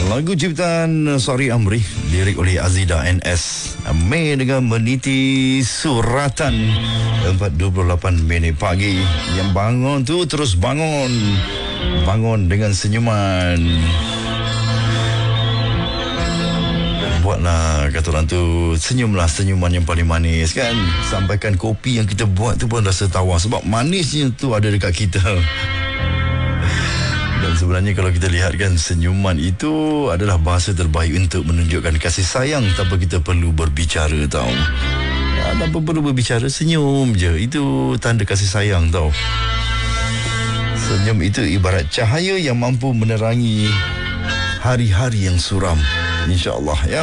Lagu ciptaan Sari Amri, lirik oleh Azida NS. Mei dengan meniti suratan 4:28 minit pagi. Yang bangun tu terus bangun. Bangun dengan senyuman. Buatlah, kata orang tu, senyumlah senyuman yang paling manis kan. Sampaikan kopi yang kita buat tu pun rasa tawar, sebab manisnya tu ada dekat kita. Dan sebenarnya kalau kita lihat kan, senyuman itu adalah bahasa terbaik untuk menunjukkan kasih sayang tanpa kita perlu berbicara tau. Tanpa perlu berbicara, senyum je, itu tanda kasih sayang tau. Senyum itu ibarat cahaya yang mampu menerangi hari-hari yang suram, InsyaAllah ya.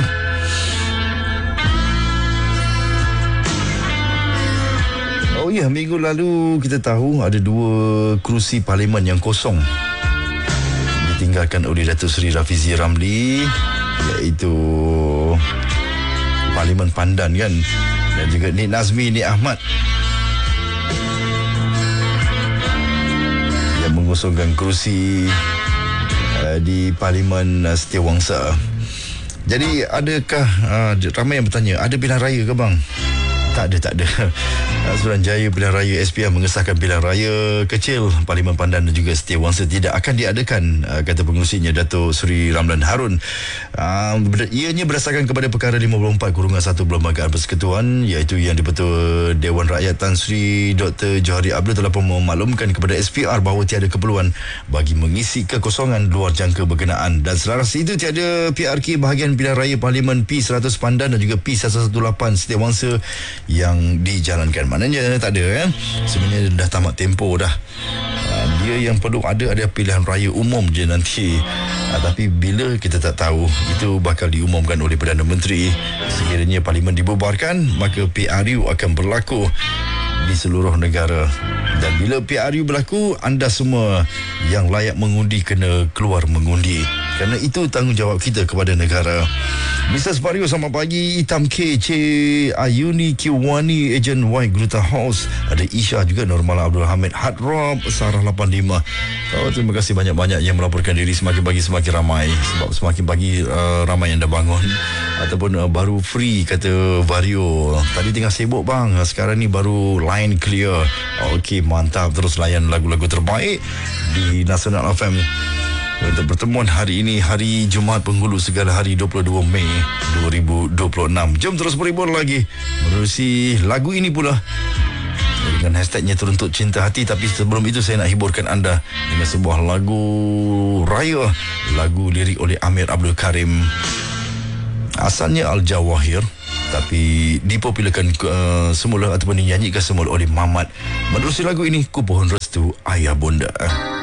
Oh ya, minggu lalu kita tahu ada 2 kerusi parlimen yang kosong, ditinggalkan oleh Datuk Seri Rafizi Ramli, iaitu Parlimen Pandan kan, dan juga Nik Nazmi, Nik Ahmad, yang mengosongkan kerusi di Parlimen Setiawangsa. Jadi adakah ramai yang bertanya, ada pilihan raya ke bang? Tak ada. Suruhanjaya Pilihan Raya SPR mengesahkan pilihan raya kecil Parlimen Pandan dan juga Setiawangsa tidak akan diadakan, kata pengurusinya Datuk Seri Ramlan Harun. Ianya berdasarkan kepada perkara 54/1 Perlembagaan Persekutuan, iaitu yang di-Pertua Dewan Rakyat Tan Sri Dr. Johari Abdul telah pun memaklumkan kepada SPR bahawa tiada keperluan bagi mengisi kekosongan luar jangka berkenaan, dan selaras itu tiada PRK bahagian pilihan raya Parlimen P100 Pandan dan juga P118 Setiawangsa yang dijalankan. Maknanya tak ada kan, sebenarnya dah tamat tempoh dah. Dia yang perlu ada pilihan raya umum je nanti. Tapi bila kita tak tahu, itu bakal diumumkan oleh Perdana Menteri. Sekiranya parlimen dibubarkan, maka PRU akan berlaku di seluruh negara. Dan bila PRU berlaku, anda semua yang layak mengundi kena keluar mengundi, kerana itu tanggungjawab kita kepada negara. Mr. Vario, selamat pagi. Itam K, C, Ayuni, Kiwani, Ejen Y, Gluta House. Ada Isha juga, Normala Abdul Hamid, Hard Rob, Sarah 85. Terima kasih banyak-banyak yang melaporkan diri. Semakin pagi semakin ramai, sebab semakin pagi ramai yang dah bangun ataupun baru free, kata Vario. Tadi tengah sibuk bang, sekarang ni baru line clear. Okey, mantap. Terus layan lagu-lagu terbaik di Nasional FM. Untuk pertemuan hari ini, hari Jumaat Penghulu Segala Hari 22 Mei 2026. Jom terus berhibur lagi menerusi lagu ini pula dengan hashtagnya Teruntut Cinta Hati. Tapi sebelum itu saya nak hiburkan anda dengan sebuah lagu raya, lagu lirik oleh Amir Abdul Karim. Asalnya Al-Jawahir, tapi dipopularkan semula ataupun dinyanyikan semula oleh Mamat. Menerusi lagu ini, Ku Pohon Restu Ayah Bunda.